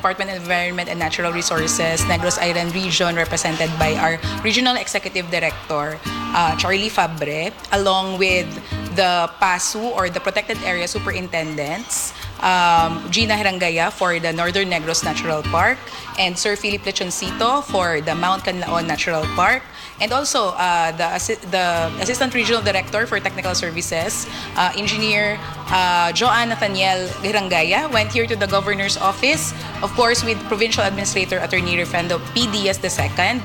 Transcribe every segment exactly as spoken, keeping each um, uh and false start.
Department of Environment and Natural Resources, Negros Island Region, represented by our Regional Executive Director, uh, Charlie Fabre, along with the PASU or the Protected Area Superintendents, um, Gina Herangaya for the Northern Negros Natural Park, and Sir Philip Lechoncito for the Mount Canlaon Natural Park, and also uh, the, assi- the Assistant Regional Director for Technical Services, uh, Engineer uh, Joanne Nathaniel Herangaya, went here to the Governor's Office, of course with Provincial Administrator Attorney Refendo P. Diaz the second.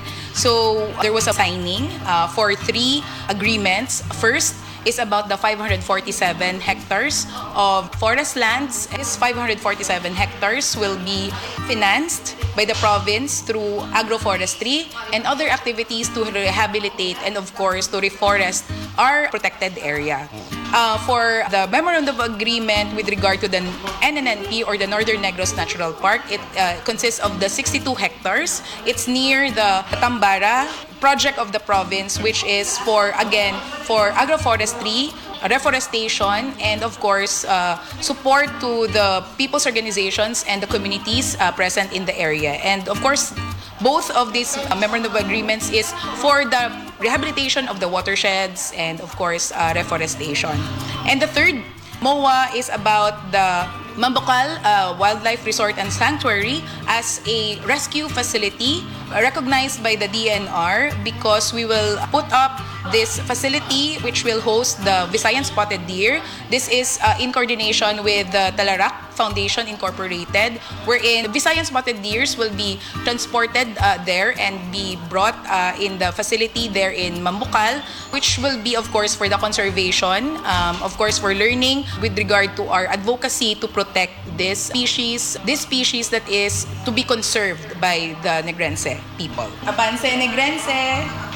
So there was a signing uh, for three agreements. First is about the five hundred forty-seven hectares of forest lands. This five hundred forty-seven hectares will be financed by the province through agroforestry and other activities to rehabilitate and of course to reforest our protected area. Uh, for the Memorandum of Agreement with regard to the N N N P or the Northern Negros Natural Park, it uh, consists of the sixty-two hectares. It's near the Tambara project of the province, which is for, again, for agroforestry, reforestation, and of course, uh, support to the people's organizations and the communities uh, present in the area. And of course, both of these uh, memorandum of agreements is for the rehabilitation of the watersheds and of course, uh, reforestation. And the third, M O A, is about the Mambucal uh, Wildlife Resort and Sanctuary as a rescue facility recognized by the D N R because we will put up this facility which will host the Visayan Spotted Deer. This is uh, in coordination with the Talarak Foundation Incorporated, wherein the Visayan Spotted Deers will be transported uh, there and be brought uh, in the facility there in Mambucal, which will be, of course, for the conservation, um, of course, for learning with regard to our advocacy to protect this species, this species that is to be conserved by the Negrense people. Apanse Negrense!